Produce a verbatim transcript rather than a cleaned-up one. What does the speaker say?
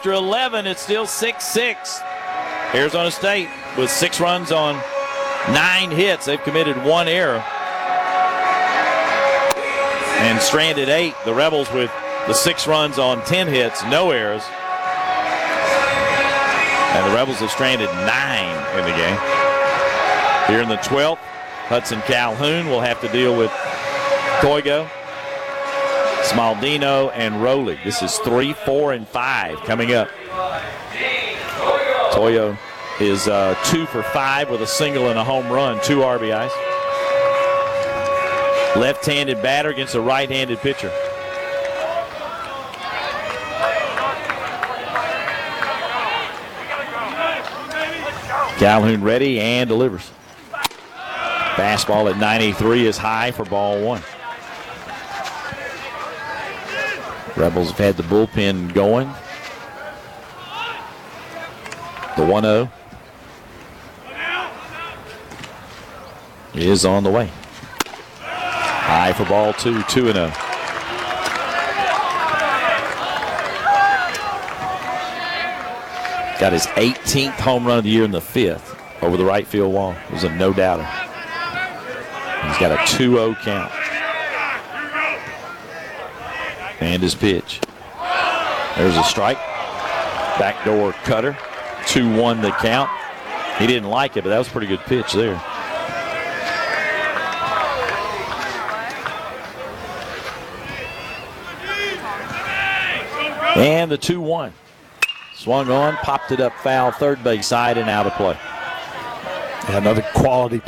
after eleven, it's still six six. Arizona State with six runs on nine hits. They've committed one error and stranded eight. The Rebels with the six runs on ten hits, no errors. And the Rebels have stranded nine in the game. Here in the twelfth, Hudson Calhoun will have to deal with Toigo, Smaldino, and Rowley. This is three, four, and five coming up. Toyo is uh, two for five with a single and a home run, two R B Is. Left-handed batter against a right-handed pitcher. Calhoun ready and delivers. Fastball at ninety-three is high for ball one. Rebels have had the bullpen going. The one oh is on the way. High for ball two, two and oh. Got his eighteenth home run of the year in the fifth over the right field wall. It was a no-doubter. He's got a two oh count. And his pitch. There's a strike. Backdoor cutter. two one the count. He didn't like it, but that was a pretty good pitch there. And the two one. Swung on, popped it up foul, third base side, and out of play. Another quality